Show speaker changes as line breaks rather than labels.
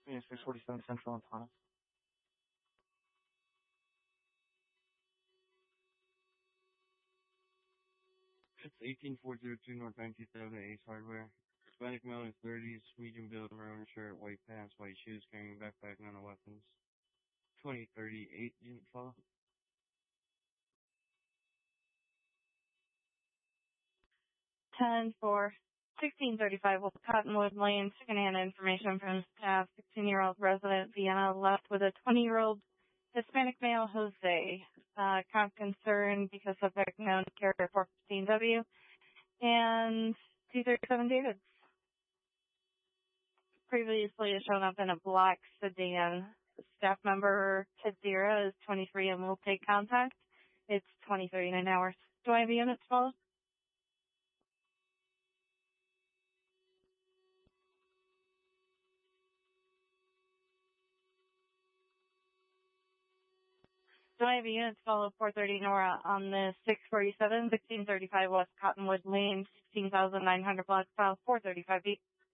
Yeah, 647 Central and Tana.
It's 18402 North 19th Avenue, Ace Hardware. Hispanic male in 30s, medium build, maroon shirt, white pants, white shoes, carrying a backpack, none of weapons. 2038 unit follow.
10-4. 1635 West Cottonwood Lane, secondhand information from staff. 16-year-old resident Vienna left with a 20-year-old Hispanic male, Jose. Comp concern because subject known to carrier 415W and 237 David. Previously has shown up in a black sedan. Staff member Tadira is 23 and will take contact. It's 20:39 hours. Do I have a unit to follow? Do I have a unit to follow 430 Nora on the 647, 1635 West Cottonwood Lane, 16,900 block file, 435 feet.